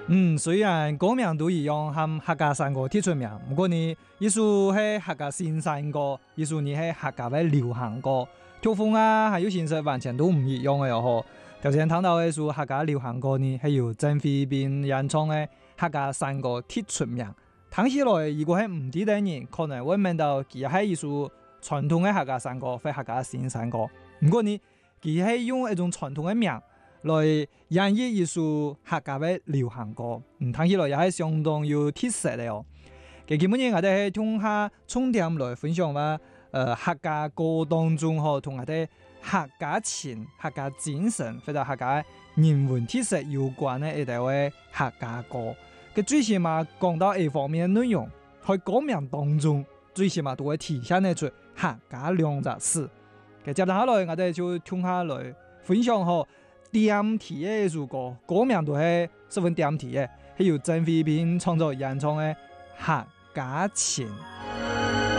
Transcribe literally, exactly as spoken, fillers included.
嗯，雖然歌名都一樣，和客家山歌貼出名，不過呢，呢首係客家新山歌，呢首呢係客家嘅流行歌，曲風啊，還有形式完全都唔一樣嘅喲嗬。頭先聽到嘅首客家流行歌呢，係由鄭慧彬演唱嘅客家山歌貼出名。聽起來如果係唔知嘅人，可能會問到佢係一首傳統嘅客家山歌，或客家新山歌。不過呢，佢係用一種傳統嘅名來演繹一首客家嘅流行歌，嗯，聽起來也係相當有特色嘅哦。其基本上我哋係聽下重點來分享話，呃，客家歌當中嗬，同我哋客家情、客家精神或者客家人文特色有關嘅一啲嘅客家歌。佢最起碼講到呢方面嘅內容，喺歌名當中最起碼都會體現得出客家兩隻字。佢接下來我哋就聽下來分享嗬。點題嘅一首歌，歌名都係十分點題嘅，係由鄭慧彬創作演唱嘅《客家情》。